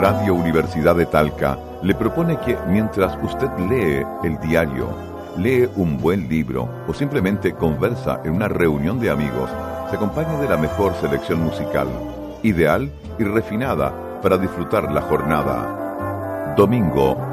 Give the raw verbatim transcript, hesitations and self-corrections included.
Radio Universidad de Talca le propone que mientras usted lee el diario, lee un buen libro o simplemente conversa en una reunión de amigos, se acompañe de la mejor selección musical, ideal y refinada para disfrutar la jornada. Domingo